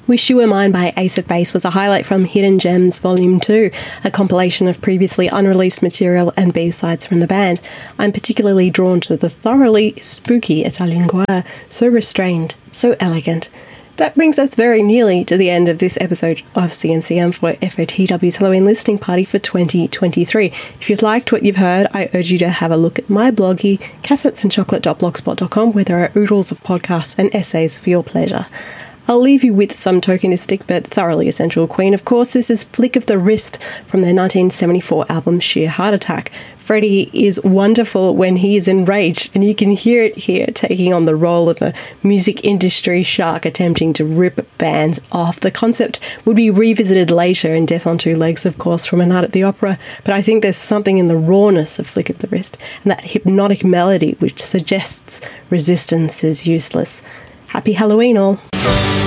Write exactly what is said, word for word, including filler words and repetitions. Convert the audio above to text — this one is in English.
Wish You Were Mine by Ace of Base was a highlight from Hidden Gems Volume two, a compilation of previously unreleased material and B-sides from the band. I'm particularly drawn to the thoroughly spooky Italian choir, so restrained, so elegant. That brings us very nearly to the end of this episode of C N C M for F O T W's Halloween listening party for twenty twenty-three. If you've liked what you've heard, I urge you to have a look at my bloggy, cassettes and chocolate dot blogspot dot com, where there are oodles of podcasts and essays for your pleasure. I'll leave you with some tokenistic but thoroughly essential Queen. Of course, this is Flick of the Wrist from their nineteen seventy-four album Sheer Heart Attack. Freddie is wonderful when he is enraged, and you can hear it here taking on the role of a music industry shark attempting to rip bands off. The concept would be revisited later in Death on Two Legs, of course, from A Night at the Opera, but I think there's something in the rawness of Flick of the Wrist and that hypnotic melody which suggests resistance is useless. Happy Halloween all!